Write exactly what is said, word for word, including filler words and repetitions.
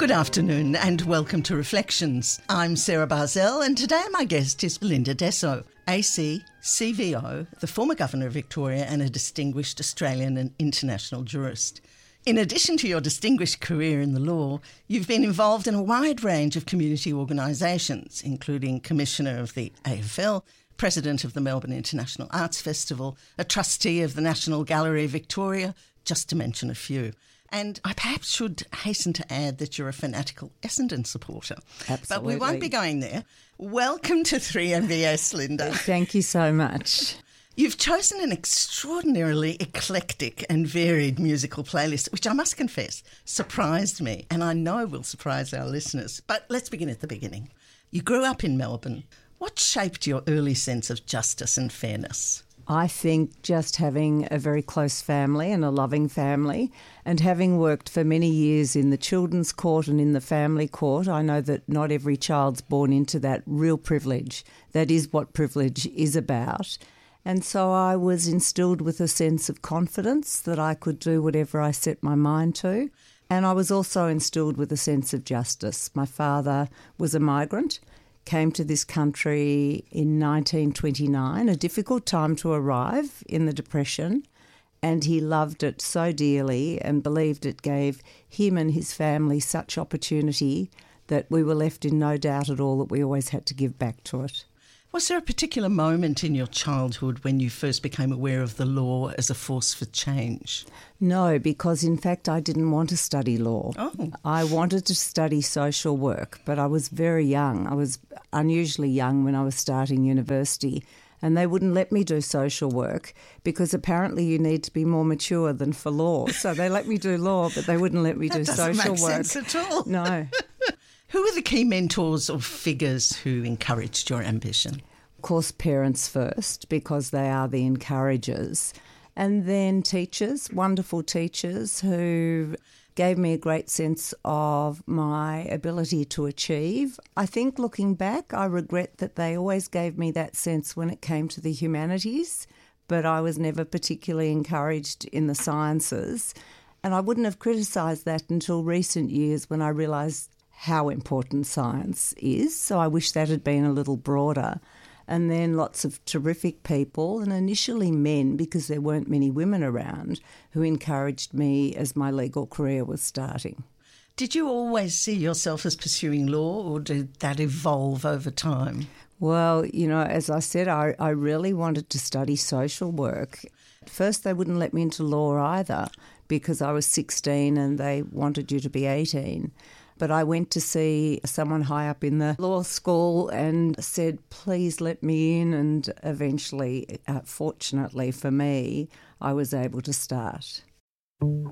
Good afternoon and welcome to Reflections. I'm Sarah Barzell and today my guest is Belinda Dessau, A C, C V O, the former Governor of Victoria and a distinguished Australian and international jurist. In addition to your distinguished career in the law, you've been involved in a wide range of community organisations, including Commissioner of the A F L, President of the Melbourne International Arts Festival, a trustee of the National Gallery of Victoria, just to mention a few. And I perhaps should hasten to add that you're a fanatical Essendon supporter. Absolutely. But we won't be going there. Welcome to three M B S, Linda. Thank you so much. You've chosen an extraordinarily eclectic and varied musical playlist, which I must confess surprised me, and I know will surprise our listeners. But let's begin at the beginning. You grew up in Melbourne. What shaped your early sense of justice and fairness? I think just having a very close family and a loving family, and having worked for many years in the children's court and in the family court, I know that not every child's born into that real privilege. That is what privilege is about. And so I was instilled with a sense of confidence that I could do whatever I set my mind to. And I was also instilled with a sense of justice. My father was a migrant, came to this country in nineteen twenty-nine, a difficult time to arrive in the Depression, and he loved it so dearly and believed it gave him and his family such opportunity that we were left in no doubt at all that we always had to give back to it. Was there a particular moment in your childhood when you first became aware of the law as a force for change? No, because in fact I didn't want to study law. Oh. I wanted to study social work, but I was very young. I was unusually young when I was starting university, and they wouldn't let me do social work because apparently you need to be more mature than for law. So they let me do law, but they wouldn't let me do that social doesn't work. make sense at all. No. Who were the key mentors or figures who encouraged your ambition? Of course, parents first, because they are the encouragers. And then teachers, wonderful teachers who gave me a great sense of my ability to achieve. I think looking back, I regret that they always gave me that sense when it came to the humanities, but I was never particularly encouraged in the sciences. And I wouldn't have criticised that until recent years when I realised how important science is. So I wish that had been a little broader. And then lots of terrific people, and initially men, because there weren't many women around, who encouraged me as my legal career was starting. Did you always see yourself as pursuing law, or did that evolve over time? Well, you know, as I said, I, I really wanted to study social work. At first they wouldn't let me into law either because I was sixteen and they wanted you to be eighteen. But I went to see someone high up in the law school and said, please let me in. And eventually, uh, fortunately for me, I was able to start.